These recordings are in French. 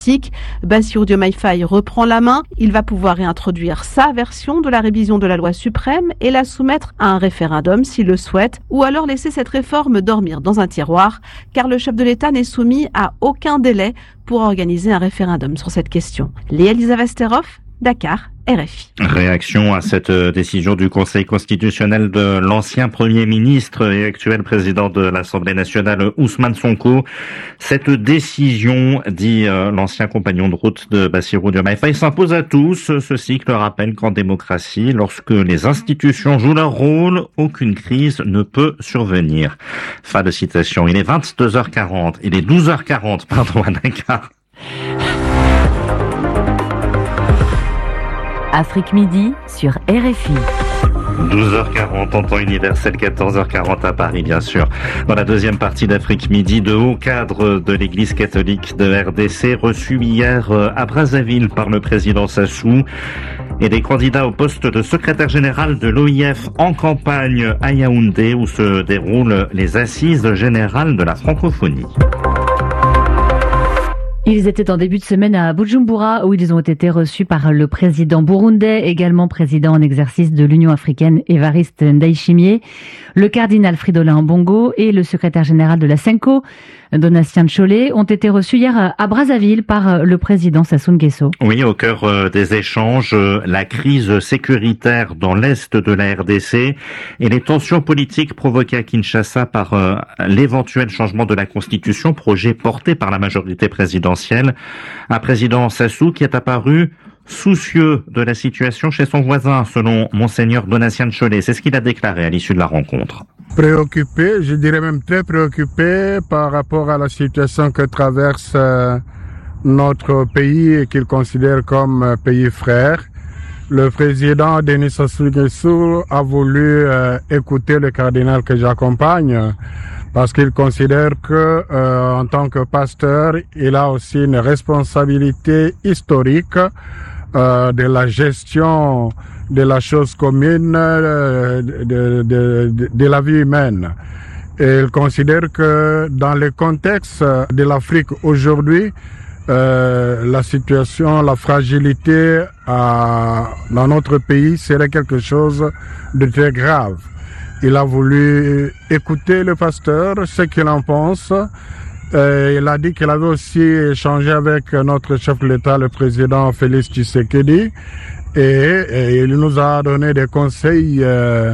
Bassirou Diomaye Faye reprend la main. Il va pouvoir réintroduire sa version de la révision de la loi suprême et la soumettre à un référendum s'il le souhaite, ou alors laisser cette réforme dormir dans un tiroir, car le chef de l'État n'est soumis à aucun délai pour organiser un référendum sur cette question. Léa Lisa Vesterhoff, Dakar, RFI. Réaction à cette décision du Conseil constitutionnel de l'ancien Premier ministre et actuel président de l'Assemblée nationale Ousmane Sonko. Cette décision, dit l'ancien compagnon de route de Bassirou Diomaye Faye, s'impose à tous. Ce cycle rappelle qu'en démocratie, lorsque les institutions jouent leur rôle, aucune crise ne peut survenir. Fin de citation. Il est 22h40. Il est 12h40, à Dakar. Afrique Midi sur RFI. 12h40 en temps universel, 14h40 à Paris, bien sûr. Dans la deuxième partie d'Afrique Midi, de hauts cadres de l'Église catholique de RDC reçus hier à Brazzaville par le président Sassou et des candidats au poste de secrétaire général de l'OIF en campagne à Yaoundé où se déroulent les assises générales de la francophonie. Ils étaient en début de semaine à Bujumbura où ils ont été reçus par le président burundais, également président en exercice de l'Union africaine Évariste Ndayishimiye, le cardinal Fridolin Mbongo et le secrétaire général de la Senko, Donatien Tcholé, ont été reçus hier à Brazzaville par le président Sassou Nguesso. Oui, au cœur des échanges, la crise sécuritaire dans l'est de la RDC et les tensions politiques provoquées à Kinshasa par l'éventuel changement de la Constitution, projet porté par la majorité présidentielle. Un président Sassou qui est apparu soucieux de la situation chez son voisin, selon Monseigneur Donatien Tcholé. C'est ce qu'il a déclaré à l'issue de la rencontre. Préoccupé, je dirais même très préoccupé par rapport à la situation que traverse notre pays et qu'il considère comme pays frère. Le président Denis Sassou Nguesso a voulu écouter le cardinal que j'accompagne parce qu'il considère que en tant que pasteur, il a aussi une responsabilité historique de la gestion de la chose commune, de la vie humaine. Et il considère que dans le contexte de l'Afrique aujourd'hui, la situation, la fragilité dans notre pays serait quelque chose de très grave. Il a voulu écouter le pasteur, ce qu'il en pense. Il a dit qu'il avait aussi échangé avec notre chef de l'État, le président Félix Tshisekedi, et il nous a donné des conseils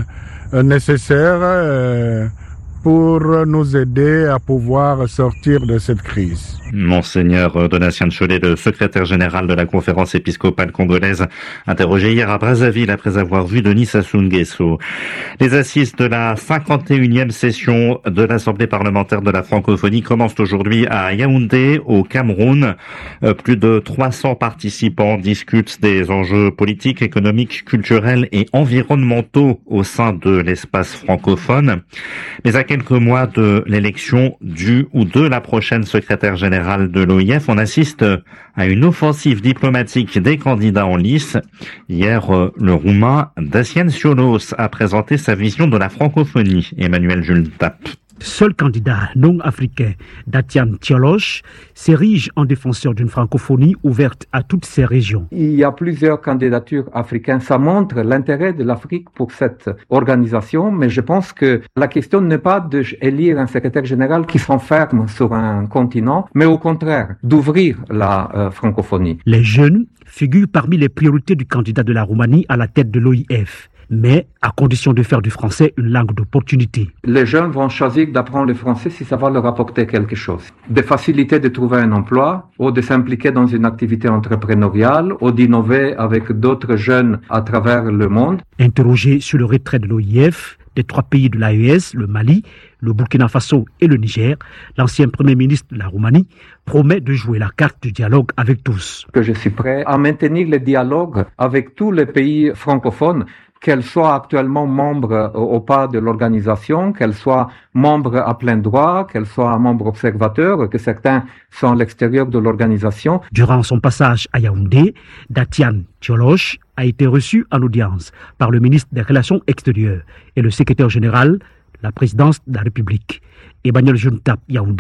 nécessaires pour nous aider à pouvoir sortir de cette crise. Monseigneur Donatien Tcholé, le secrétaire général de la conférence épiscopale congolaise, interrogé hier à Brazzaville après avoir vu Denis Sassou Nguesso. Les assises de la 51e session de l'Assemblée parlementaire de la francophonie commencent aujourd'hui à Yaoundé, au Cameroun. Plus de 300 participants discutent des enjeux politiques, économiques, culturels et environnementaux au sein de l'espace francophone. Mais à quelques mois de l'élection du ou de la prochaine secrétaire générale de l'OIF, on assiste à une offensive diplomatique des candidats en lice. Hier, le Roumain Dacian Cioloș a présenté sa vision de la francophonie. Emmanuel Jultap. Seul candidat non africain, Dacian Cioloș, s'érige en défenseur d'une francophonie ouverte à toutes ces régions. Il y a plusieurs candidatures africaines. Ça montre l'intérêt de l'Afrique pour cette organisation, mais je pense que la question n'est pas d'élire un secrétaire général qui s'enferme sur un continent, mais au contraire, d'ouvrir la francophonie. Les jeunes figurent parmi les priorités du candidat de la Roumanie à la tête de l'OIF, mais à condition de faire du français une langue d'opportunité. Les jeunes vont choisir d'apprendre le français si ça va leur apporter quelque chose. Des facilités de trouver un emploi, ou de s'impliquer dans une activité entrepreneuriale, ou d'innover avec d'autres jeunes à travers le monde. Interrogé sur le retrait de l'OIF, des 3 pays de l'AES, le Mali, le Burkina Faso et le Niger, l'ancien Premier ministre de la Roumanie promet de jouer la carte du dialogue avec tous. Que je suis prêt à maintenir le dialogue avec tous les pays francophones, qu'elles soient actuellement membres ou pas de l'organisation, qu'elles soient membres à plein droit, qu'elles soient membres observateurs, que certains sont à l'extérieur de l'organisation. Durant son passage à Yaoundé, Dacian Cioloș a été reçu en audience par le ministre des Relations extérieures et le secrétaire général de la présidence de la République. Emmanuel Jultap, Yaoundé,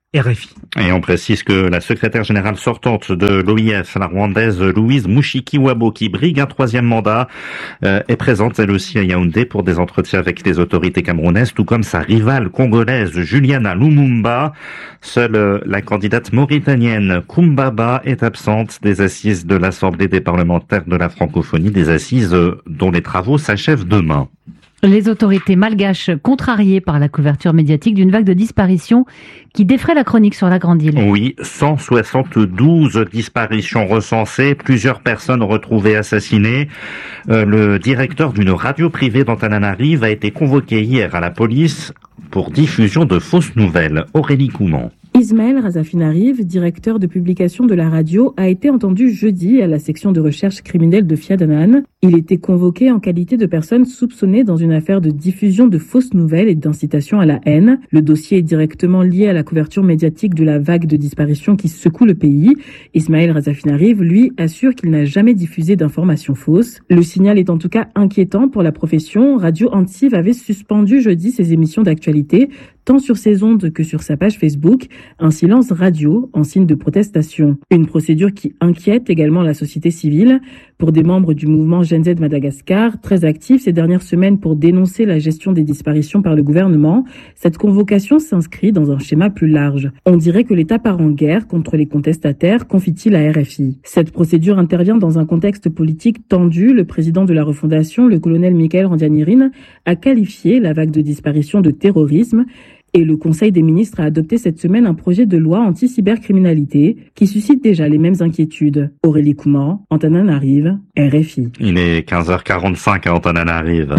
RFI. Et on précise que la secrétaire générale sortante de l'OIF, la rwandaise Louise Mushikiwabo, qui brigue un 3e mandat, est présente elle aussi à Yaoundé pour des entretiens avec les autorités camerounaises, tout comme sa rivale congolaise Juliana Lumumba. Seule la candidate mauritanienne Kumbaba est absente des assises de l'Assemblée des parlementaires de la francophonie, des assises dont les travaux s'achèvent demain. Les autorités malgaches contrariées par la couverture médiatique d'une vague de disparitions qui défraie la chronique sur la Grande Île. Oui, 172 disparitions recensées, plusieurs personnes retrouvées assassinées. Le directeur d'une radio privée d'Antananarive a été convoqué hier à la police pour diffusion de fausses nouvelles. Aurélie Couman. Ismaël Razafinarive, directeur de publication de la radio, a été entendu jeudi à la section de recherche criminelle de Fiadanan. Il était convoqué en qualité de personne soupçonnée dans une affaire de diffusion de fausses nouvelles et d'incitation à la haine. Le dossier est directement lié à la couverture médiatique de la vague de disparition qui secoue le pays. Ismaël Razafinarive, lui, assure qu'il n'a jamais diffusé d'informations fausses. Le signal est en tout cas inquiétant pour la profession. Radio Antive avait suspendu jeudi ses émissions d'actualité, tant sur ses ondes que sur sa page Facebook, un silence radio en signe de protestation. Une procédure qui inquiète également la société civile. Pour des membres du mouvement Gen Z Madagascar, très actifs ces dernières semaines pour dénoncer la gestion des disparitions par le gouvernement, cette convocation s'inscrit dans un schéma plus large. On dirait que l'État part en guerre contre les contestataires, confie-t-il à RFI. Cette procédure intervient dans un contexte politique tendu. Le président de la refondation, le colonel Michael Randjanirin, a qualifié la vague de disparition de terrorisme. Et le Conseil des ministres a adopté cette semaine un projet de loi anti-cybercriminalité qui suscite déjà les mêmes inquiétudes. Aurélie Couman, Antananarive, RFI. Il est 15h45 à Antananarive.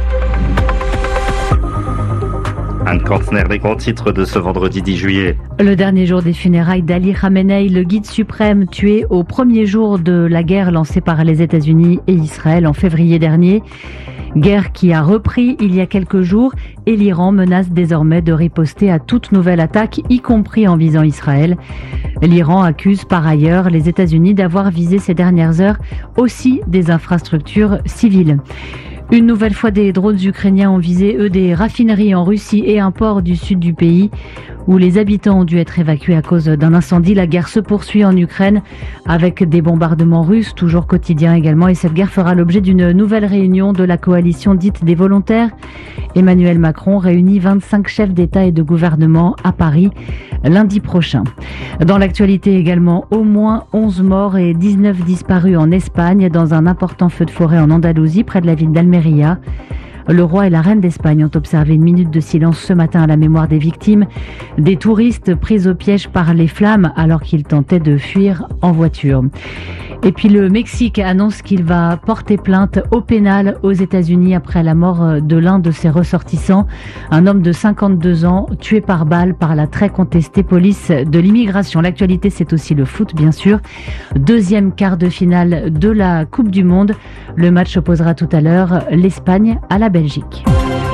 Anne Kantner, les grands titres de ce vendredi 10 juillet. Le dernier jour des funérailles d'Ali Khamenei, le guide suprême tué au premier jour de la guerre lancée par les États-Unis et Israël en février dernier. Guerre qui a repris il y a quelques jours et l'Iran menace désormais de riposter à toute nouvelle attaque, y compris en visant Israël. L'Iran accuse par ailleurs les États-Unis d'avoir visé ces dernières heures aussi des infrastructures civiles. Une nouvelle fois, des drones ukrainiens ont visé, eux, des raffineries en Russie et un port du sud du pays où les habitants ont dû être évacués à cause d'un incendie. La guerre se poursuit en Ukraine avec des bombardements russes, toujours quotidiens également. Et cette guerre fera l'objet d'une nouvelle réunion de la coalition dite des volontaires. Emmanuel Macron réunit 25 chefs d'État et de gouvernement à Paris lundi prochain. Dans l'actualité également, au moins 11 morts et 19 disparus en Espagne dans un important feu de forêt en Andalousie près de la ville d'Almeria. Le roi et la reine d'Espagne ont observé une minute de silence ce matin à la mémoire des victimes, des touristes pris au piège par les flammes alors qu'ils tentaient de fuir en voiture. Et puis le Mexique annonce qu'il va porter plainte au pénal aux États-Unis après la mort de l'un de ses ressortissants, un homme de 52 ans tué par balle par la très contestée police de l'immigration. L'actualité, c'est aussi le foot, bien sûr. Deuxième quart de finale de la Coupe du Monde. Le match opposera tout à l'heure l'Espagne à la Belgique.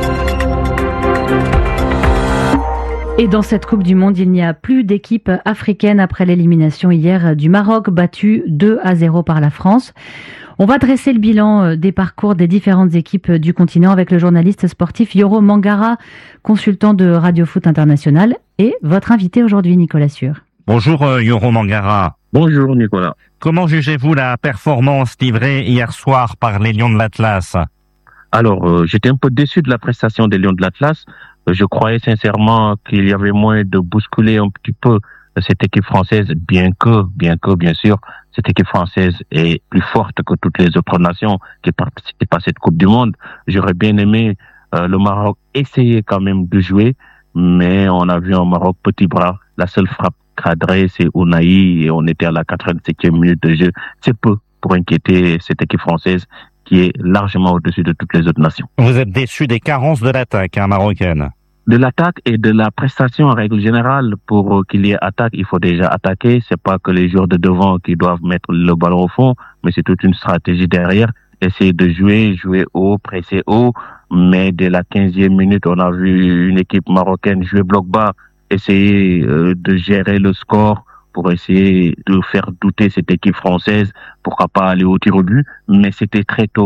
Et dans cette Coupe du Monde, il n'y a plus d'équipe africaine après l'élimination hier du Maroc, battu 2-0 par la France. On va dresser le bilan des parcours des différentes équipes du continent avec le journaliste sportif Yoro Mangara, consultant de Radio Foot International, et votre invité aujourd'hui, Nicolas Sûr. Bonjour Yoro Mangara. Bonjour Nicolas. Comment jugez-vous la performance livrée hier soir par les Lions de l'Atlas ? Alors, j'étais un peu déçu de la prestation des Lions de l'Atlas. Je croyais sincèrement qu'il y avait moyen de bousculer un petit peu cette équipe française, bien que, bien sûr, cette équipe française est plus forte que toutes les autres nations qui participent à cette Coupe du Monde. J'aurais bien aimé le Maroc essayer quand même de jouer, mais on a vu un Maroc petit bras. La seule frappe cadrée, c'est Ounahi, et on était à la 87e minute de jeu. C'est peu pour inquiéter cette équipe française qui est largement au-dessus de toutes les autres nations. Vous êtes déçu des carences de l'attaque marocaine ? De l'attaque et de la prestation en règle générale. Pour qu'il y ait attaque, il faut déjà attaquer. C'est pas que les joueurs de devant qui doivent mettre le ballon au fond, mais c'est toute une stratégie derrière. Essayer de jouer haut, presser haut. Mais dès la 15e minute, on a vu une équipe marocaine jouer bloc bas, essayer de gérer le score pour essayer de faire douter cette équipe française. Pourquoi pas aller au tir au but, mais c'était très tôt.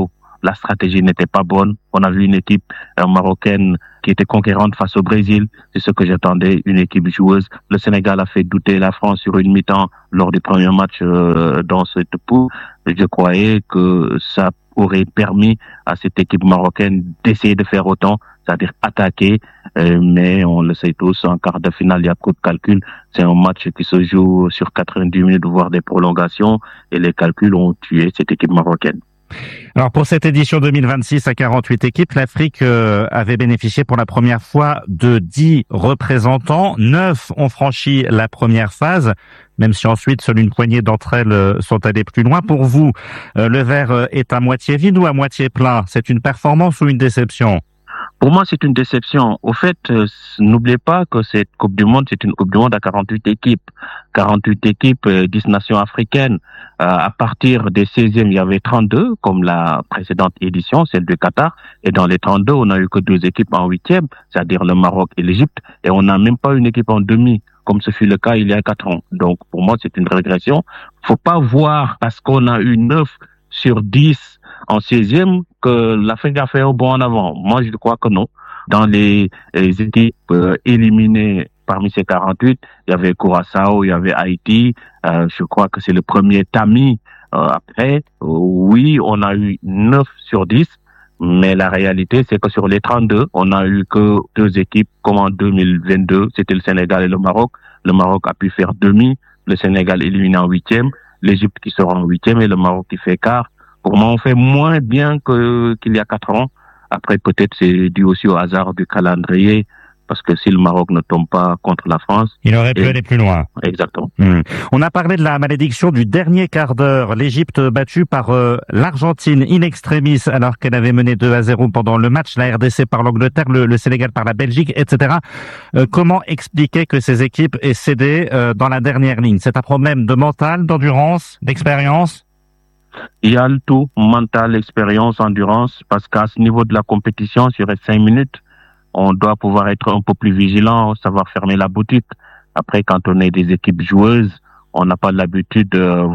la stratégie n'était pas bonne. On a vu une équipe marocaine qui était conquérante face au Brésil. C'est ce que j'attendais, une équipe joueuse. Le Sénégal a fait douter la France sur une mi-temps lors du premier match dans cette poule. Je croyais que ça aurait permis à cette équipe marocaine d'essayer de faire autant, c'est-à-dire attaquer, mais on le sait tous, en quart de finale, il y a trop de calculs. C'est un match qui se joue sur 90 minutes, voire des prolongations, et les calculs ont tué cette équipe marocaine. Alors pour cette édition 2026 à 48 équipes, l'Afrique avait bénéficié pour la première fois de 10 représentants. 9 ont franchi la première phase, même si ensuite seule une poignée d'entre elles sont allées plus loin. Pour vous, le verre est à moitié vide ou à moitié plein? C'est une performance ou une déception? Pour moi, c'est une déception. Au fait, n'oubliez pas que cette Coupe du Monde, c'est une Coupe du Monde à 48 équipes. 48 équipes, 10 nations africaines. À partir des 16e, il y avait 32, comme la précédente édition, celle du Qatar. Et dans les 32, on n'a eu que 2 équipes en 8e, c'est-à-dire le Maroc et l'Égypte. Et on n'a même pas une équipe en demi, comme ce fut le cas il y a 4 ans. Donc, pour moi, c'est une régression. Faut pas voir, parce qu'on a eu 9 sur 10 en 16e, que l'Afrique a fait un bond en avant. Moi, je crois que non. Dans les équipes éliminées parmi ces 48, il y avait Curaçao, il y avait Haïti. Je crois que c'est le premier tamis. Après, oui, on a eu 9 sur 10. Mais la réalité, c'est que sur les 32, on n'a eu que 2 équipes comme en 2022. C'était le Sénégal et le Maroc. Le Maroc a pu faire demi. Le Sénégal éliminé en 8e. L'Égypte qui sera en 8e et le Maroc qui fait quart. Pour moi, on fait moins bien qu'il y a 4 ans. Après, peut-être c'est dû aussi au hasard du calendrier, parce que si le Maroc ne tombe pas contre la France... Il aurait pu aller plus loin. Exactement. On a parlé de la malédiction du dernier quart d'heure. L'Égypte battue par l'Argentine in extremis, alors qu'elle avait mené 2-0 pendant le match, la RDC par l'Angleterre, le Sénégal par la Belgique, etc. Comment expliquer que ces équipes aient cédé dans la dernière ligne? C'est un problème de mental, d'endurance, d'expérience? Il y a le tout, mental, expérience, endurance, parce qu'à ce niveau de la compétition, sur les 5 minutes, on doit pouvoir être un peu plus vigilant, savoir fermer la boutique. Après, quand on est des équipes joueuses, on n'a pas l'habitude,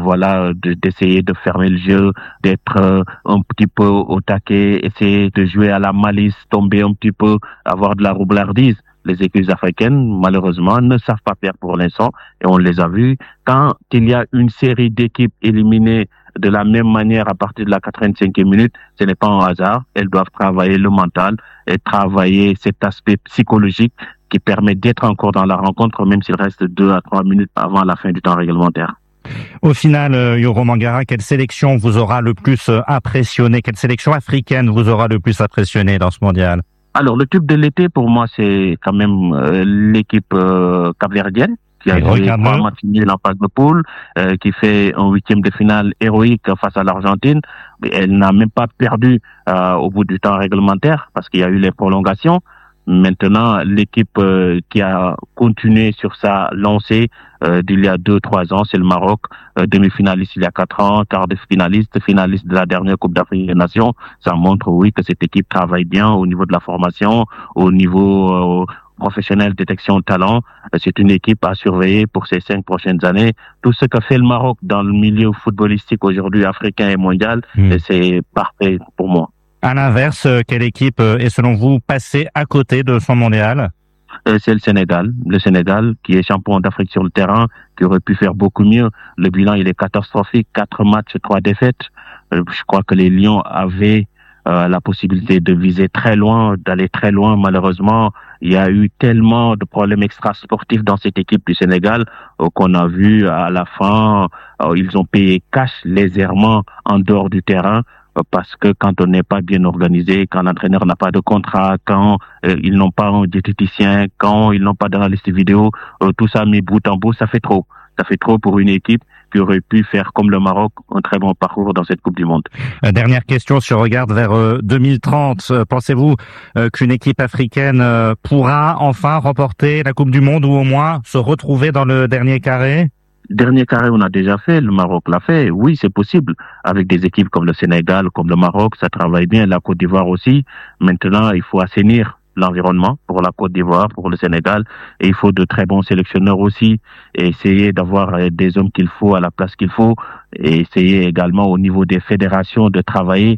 d'essayer de fermer le jeu, d'être un petit peu au taquet, essayer de jouer à la malice, tomber un petit peu, avoir de la roublardise. Les équipes africaines, malheureusement, ne savent pas faire pour l'instant, et on les a vus. Quand il y a une série d'équipes éliminées de la même manière à partir de la 85e minute, ce n'est pas un hasard. Elles doivent travailler le mental et travailler cet aspect psychologique qui permet d'être encore dans la rencontre, même s'il reste 2 à 3 minutes avant la fin du temps réglementaire. Au final, Yoro Mangara, quelle sélection vous aura le plus impressionné? Quelle sélection africaine vous aura le plus impressionné dans ce mondial? Alors, le tube de l'été, pour moi, c'est quand même l'équipe capverdienne, qui a joué 3 matchs nuls en phase de poule, qui fait un 8e de finale héroïque face à l'Argentine. Elle n'a même pas perdu au bout du temps réglementaire, parce qu'il y a eu les prolongations. Maintenant, l'équipe qui a continué sur sa lancée d'il y a 2-3 ans, c'est le Maroc, demi-finaliste il y a 4 ans, quart de finaliste de la dernière Coupe d'Afrique des Nations. Ça montre, oui, que cette équipe travaille bien au niveau de la formation, au niveau professionnel, détection de talent. C'est une équipe à surveiller pour ces 5 prochaines années. Tout ce que fait le Maroc dans le milieu footballistique aujourd'hui africain et mondial, c'est parfait pour moi. À l'inverse, quelle équipe est selon vous passée à côté de son mondial? C'est le Sénégal. Le Sénégal qui est champion d'Afrique sur le terrain, qui aurait pu faire beaucoup mieux. Le bilan, il est catastrophique. 4 matchs, 3 défaites. Je crois que les Lions avaient la possibilité de viser très loin, d'aller très loin. Malheureusement, il y a eu tellement de problèmes extrasportifs dans cette équipe du Sénégal qu'on a vu à la fin, ils ont payé cash légèrement en dehors du terrain. Parce que quand on n'est pas bien organisé, quand l'entraîneur n'a pas de contrat, quand ils n'ont pas un diététicien, quand ils n'ont pas d'analyste vidéo, tout ça mis bout en bout, ça fait trop. Ça fait trop pour une équipe qui aurait pu faire comme le Maroc un très bon parcours dans cette Coupe du Monde. Dernière question, si on regarde vers 2030, pensez-vous qu'une équipe africaine pourra enfin remporter la Coupe du Monde ou au moins se retrouver dans le dernier carré? Dernier carré, on a déjà fait, le Maroc l'a fait. Oui, c'est possible. Avec des équipes comme le Sénégal, comme le Maroc, ça travaille bien. La Côte d'Ivoire aussi. Maintenant, il faut assainir l'environnement pour la Côte d'Ivoire, pour le Sénégal. Et il faut de très bons sélectionneurs aussi. Et essayer d'avoir des hommes qu'il faut à la place qu'il faut. Et essayer également au niveau des fédérations de travailler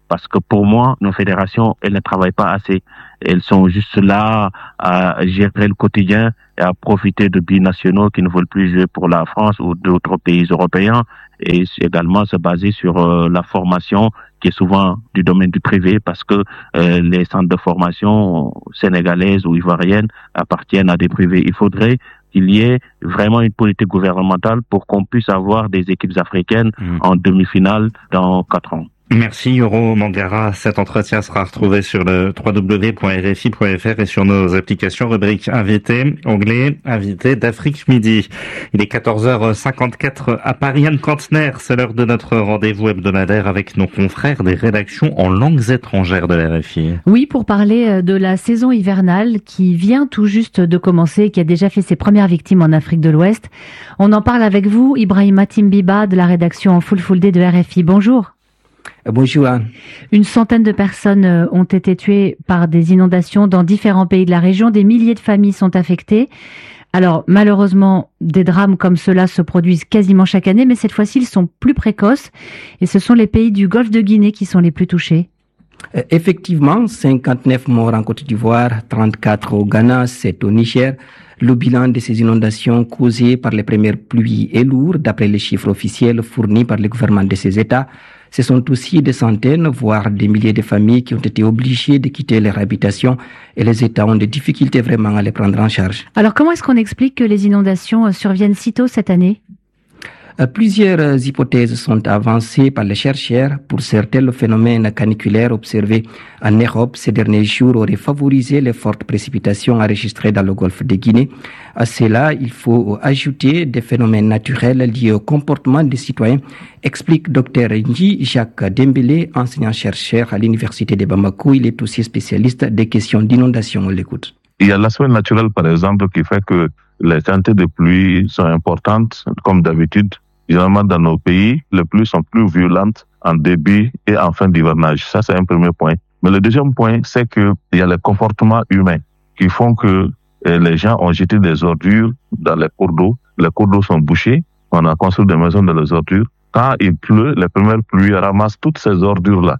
parce que pour moi, nos fédérations, elles ne travaillent pas assez. Elles sont juste là à gérer le quotidien et à profiter de binationaux qui ne veulent plus jouer pour la France ou d'autres pays européens, et également se baser sur la formation qui est souvent du domaine du privé, parce que les centres de formation sénégalaises ou ivoiriennes appartiennent à des privés. Il faudrait qu'il y ait vraiment une politique gouvernementale pour qu'on puisse avoir des équipes africaines en demi-finale dans 4 ans. Merci Yoro Mangara. Cet entretien sera retrouvé sur le www.rfi.fr et sur nos applications rubrique invité, onglet invité d'Afrique Midi. Il est 14h54 à Paris. Anne Kantner, c'est l'heure de notre rendez-vous hebdomadaire avec nos confrères des rédactions en langues étrangères de la RFI. Oui, pour parler de la saison hivernale qui vient tout juste de commencer et qui a déjà fait ses premières victimes en Afrique de l'Ouest. On en parle avec vous, Ibrahima Timbiba de la rédaction en Fulfulde de RFI. Bonjour. Bonjour Anne. Une centaine de personnes ont été tuées par des inondations dans différents pays de la région. Des milliers de familles sont affectées. Alors malheureusement, des drames comme cela se produisent quasiment chaque année, mais cette fois-ci, ils sont plus précoces. Et ce sont les pays du Golfe de Guinée qui sont les plus touchés. Effectivement, 59 morts en Côte d'Ivoire, 34 au Ghana, 7 au Niger. Le bilan de ces inondations causées par les premières pluies est lourd, d'après les chiffres officiels fournis par le gouvernement de ces États. Ce sont aussi des centaines, voire des milliers de familles qui ont été obligées de quitter leur habitation et les États ont des difficultés vraiment à les prendre en charge. Alors comment est-ce qu'on explique que les inondations surviennent si tôt cette année ? Plusieurs hypothèses sont avancées par les chercheurs. Pour certains, le phénomène caniculaire observé en Europe ces derniers jours aurait favorisé les fortes précipitations enregistrées dans le golfe de Guinée. À cela, il faut ajouter des phénomènes naturels liés au comportement des citoyens, explique Dr Nji Jacques Dembélé, enseignant-chercheur à l'université de Bamako. Il est aussi spécialiste des questions d'inondation. On l'écoute. Il y a l'aspect naturel, par exemple, qui fait que les quantités de pluie sont importantes, comme d'habitude. Généralement, dans nos pays, les pluies sont plus violentes en début et en fin d'hivernage. Ça, c'est un premier point. Mais le deuxième point, c'est qu'il y a les comportements humains qui font que les gens ont jeté des ordures dans les cours d'eau. Les cours d'eau sont bouchés. On a construit des maisons dans les ordures. Quand il pleut, les premières pluies ramassent toutes ces ordures-là.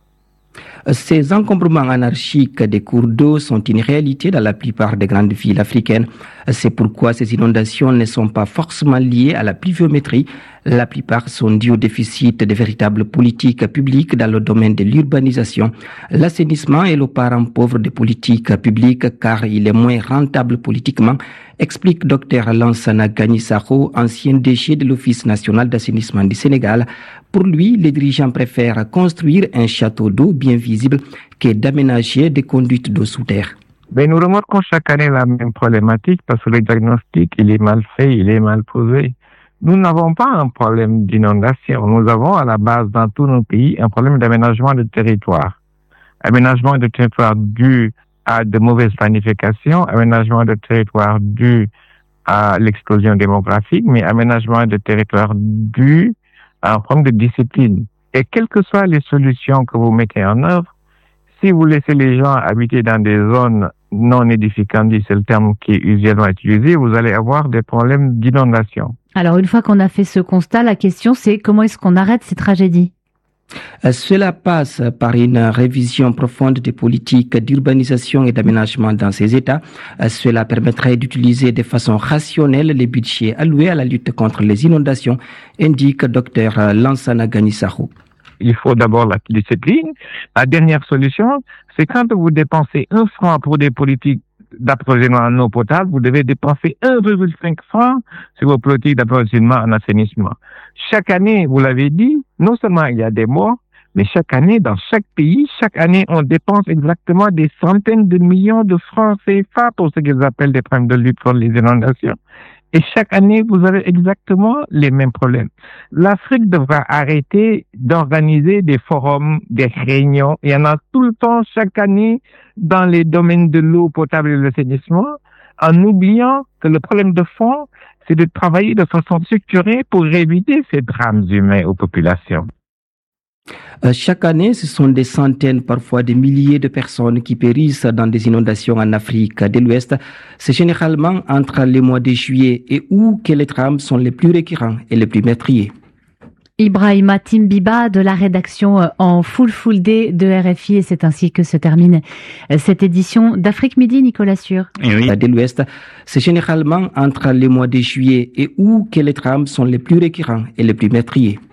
Ces encombrements anarchiques des cours d'eau sont une réalité dans la plupart des grandes villes africaines. C'est pourquoi ces inondations ne sont pas forcément liées à la pluviométrie. La plupart sont dues au déficit de véritables politiques publiques dans le domaine de l'urbanisation. L'assainissement est le parent pauvre des politiques publiques car il est moins rentable politiquement, explique Dr Lansana Gagnisaro, ancien DG de l'Office national d'assainissement du Sénégal. Pour lui, les dirigeants préfèrent construire un château d'eau bien visible que d'aménager des conduites d'eau sous terre. Mais nous remarquons chaque année la même problématique parce que le diagnostic, il est mal fait, il est mal posé. Nous n'avons pas un problème d'inondation. Nous avons à la base dans tous nos pays un problème d'aménagement de territoire. Aménagement de territoire dû à de mauvaises planifications, aménagement de territoire dû à l'explosion démographique, mais aménagement de territoire dû à un problème de discipline. Et quelles que soient les solutions que vous mettez en œuvre, si vous laissez les gens habiter dans des zones non édificantes, c'est le terme qui est usuellement utilisé, vous allez avoir des problèmes d'inondation. Alors, une fois qu'on a fait ce constat, la question c'est comment est-ce qu'on arrête ces tragédies ? Cela passe par une révision profonde des politiques d'urbanisation et d'aménagement dans ces États. Cela permettrait d'utiliser de façon rationnelle les budgets alloués à la lutte contre les inondations, indique Dr Lansana Gagnisaro. Il faut d'abord la discipline. La dernière solution, c'est quand vous dépensez 1 franc pour des politiques d'approvisionnement en eau potable, vous devez dépenser 1,5 francs sur vos politiques d'approvisionnement en assainissement. Chaque année, vous l'avez dit, non seulement il y a des morts, mais chaque année, dans chaque pays, chaque année, on dépense exactement des centaines de millions de francs CFA pour ce qu'ils appellent des problèmes de lutte contre les inondations. Et chaque année, vous avez exactement les mêmes problèmes. L'Afrique devra arrêter d'organiser des forums, des réunions. Il y en a tout le temps, chaque année, dans les domaines de l'eau potable et de l'assainissement, en oubliant que le problème de fond, c'est de travailler de façon structurée pour éviter ces drames humains aux populations. Chaque année, ce sont des centaines, parfois des milliers de personnes qui périssent dans des inondations en Afrique de l'Ouest. C'est généralement entre les mois de juillet et août que les drames sont les plus récurrents et les plus meurtriers. Ibrahima Timbiba de la rédaction en Full Day de RFI, et c'est ainsi que se termine cette édition d'Afrique Midi. Nicolas Sûr. De l'Ouest, c'est généralement entre les mois de juillet et août que les drames sont les plus récurrents et les plus meurtriers.